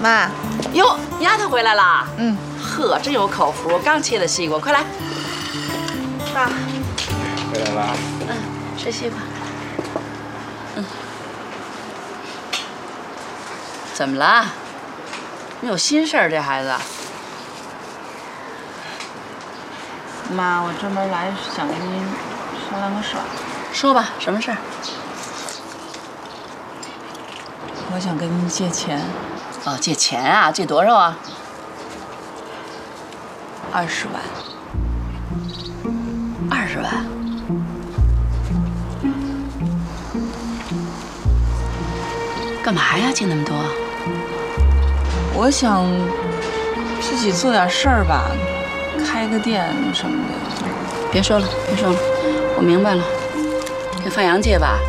妈， 哟，丫头回来啦。 嗯， 呵，真有口福，刚切的西瓜，快来。 爸， 回来了啊。 吃西瓜。怎么了？你有心事儿，这孩子？ 妈，我专门来想跟您商量个事儿。 说吧，什么事儿？ 我想跟您借钱。 哦，借钱啊？借多少啊 20万。 20万？干嘛呀？借那么多？ 我想自己做点事儿吧，开个店什么的。 别说了，别说了，我明白了，跟范阳借吧。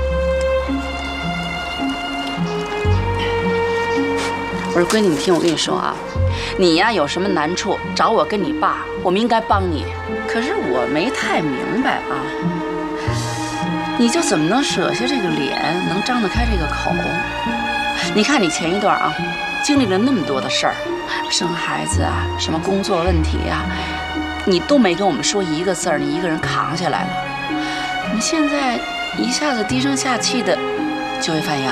我说闺女，你听我跟你说啊，你呀有什么难处找我跟你爸，我们应该帮你。可是我没太明白啊，你就怎么能舍下这个脸，能张得开这个口？你看你前一段啊，经历了那么多的事儿，生孩子啊，什么工作问题啊，你都没跟我们说一个字儿，你一个人扛下来了。你现在一下子低声下气的就为范阳。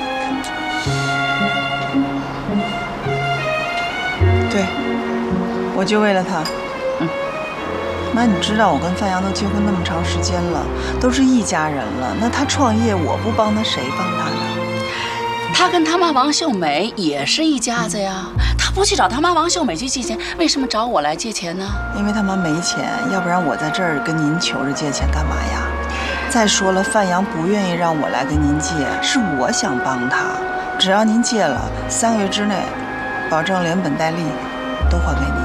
对，我就为了他。妈，你知道我跟范阳都结婚那么长时间了，都是一家人了。那他创业，我不帮他，谁帮他呢？ 他跟他妈王秀美也是一家子呀，他不去找他妈王秀美去借钱，为什么找我来借钱呢？ 因为他妈没钱，要不然我在这儿跟您求着借钱干嘛呀？再说了，范阳不愿意让我来跟您借，是我想帮他。只要您借了，3个月之内，保证连本带利都还给您。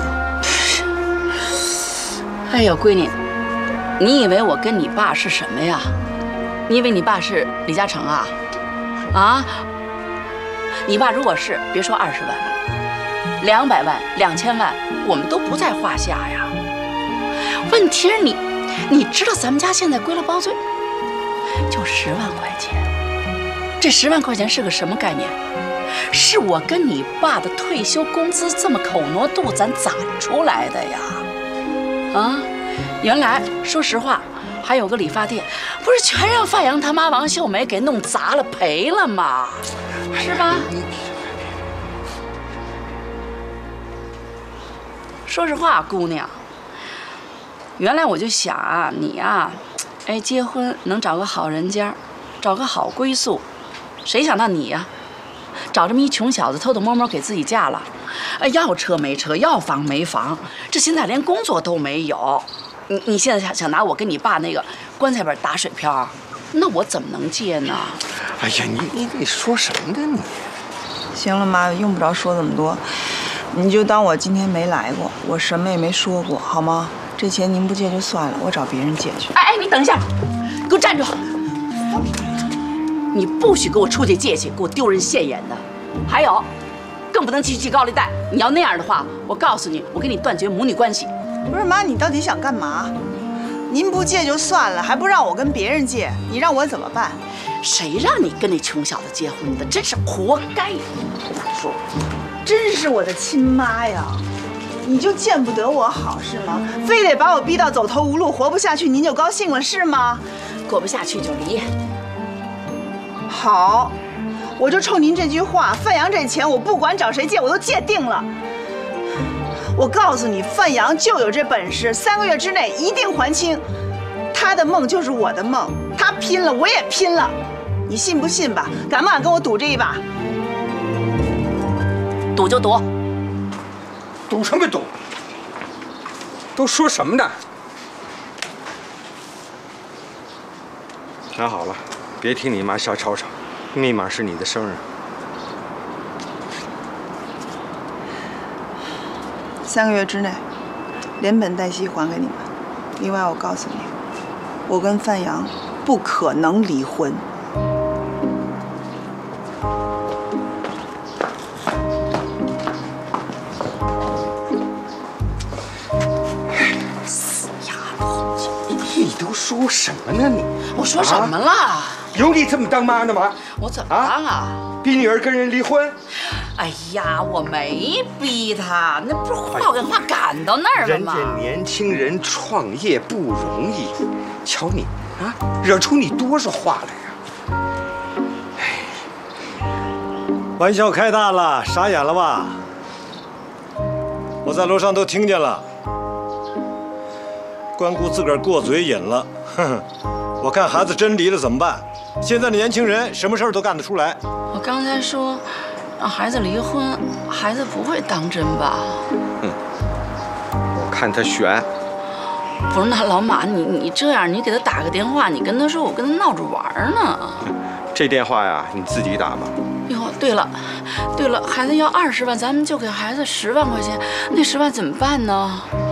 哎呦，闺女，你以为我跟你爸是什么呀？你以为你爸是李嘉诚啊？啊？你爸如果是，别说20万，200万、2000万，我们都不在话下呀。问题是你知道咱们家现在归了包罪，就10万块钱。这10万块钱是个什么概念？是我跟你爸的退休工资这么口挪肚咱攒出来的呀。啊，原来说实话，还有个理发店，不是全让范阳他妈王秀梅给弄砸了赔了吗？是吧？说实话，姑娘，原来我就想啊，你啊，哎，结婚能找个好人家，找个好归宿，谁想到你呀，找这么一穷小子，偷偷摸摸给自己嫁了，哎，要车没车，要房没房，这现在连工作都没有。你现在想拿我跟你爸那个棺材本打水漂，那我怎么能借呢？ 哎呀，你说什么呢你？ 行了，妈，用不着说这么多，你就当我今天没来过，我什么也没说过，好吗？这钱您不借就算了，我找别人借去。 哎，你等一下，给我站住！你不许给我出去借去，给我丢人现眼的。还有，更不能继续借高利贷。你要那样的话，我告诉你，我跟你断绝母女关系。 不是妈，你到底想干嘛？您不借就算了，还不让我跟别人借，你让我怎么办？ 谁让你跟那穷小子结婚的？真是活该！说， 真是我的亲妈呀！你就见不得我好是吗？非得把我逼到走投无路、活不下去，您就高兴了是吗？ 过不下去就离。 好，我就冲您这句话，范阳这钱我不管找谁借，我都借定了。我告诉你，范阳就有这本事，3个月之内一定还清。他的梦就是我的梦，他拼了，我也拼了。你信不信吧？敢不敢跟我赌这一把？ 赌就赌。 赌什么赌？都说什么呢？那好了，别听你妈瞎吵吵，密码是你的生日。 3个月之内，连本带息还给你们。另外，我告诉你，我跟范阳不可能离婚。 死丫头！ 你都说什么呢你？ 我说什么了？ 有你这么当妈的吗？ 我怎么当啊？ 逼女儿跟人离婚？ 哎呀，我没逼他，那不是话跟话赶到那儿了人吗？ 家年轻人创业不容易，瞧你啊，惹出你多少话来呀！ 玩笑开大了，傻眼了吧？我在楼上都听见了，关顾自个儿过嘴瘾了。哼哼，我看孩子真离了怎么办？现在的年轻人什么事儿都干得出来。 我刚才说让孩子离婚，孩子不会当真吧？ 我看他悬。 不是，那老马，你这样，你给他打个电话，你跟他说我跟他闹着玩呢。 这电话呀，你自己打吧。 哟，对了，孩子要20万，咱们就给孩子10万块钱，那10万怎么办呢？